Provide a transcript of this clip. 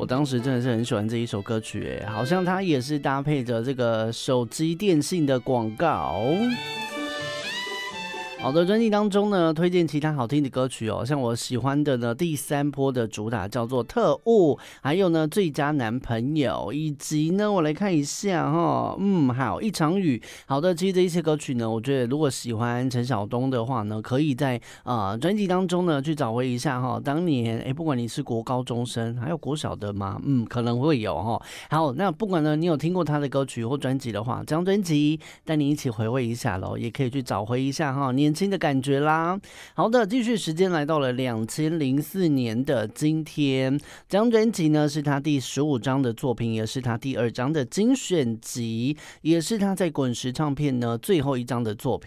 我当时真的是很喜欢这一首歌曲，好像它也是搭配着这个手机电信的广告。好的，专辑当中呢，推荐其他好听的歌曲像我喜欢的呢，第三波的主打叫做《特务》，还有呢，最佳男朋友，以及呢，我来看一下好，一场雨。好的，其实这一些歌曲呢，我觉得如果喜欢陈晓东的话呢，可以在专辑当中呢去找回一下当年不管你是国高中生，还有国小的吗？可能会有好，那不管呢你有听过他的歌曲或专辑的话，这张专辑带你一起回味一下咯，也可以去找回一下年轻的感觉啦。好的，继续时间来到了2004年的今天，这张专辑呢是他第15张的作品，也是他第2张的精选集，也是他在滚石唱片呢最后一张的作品。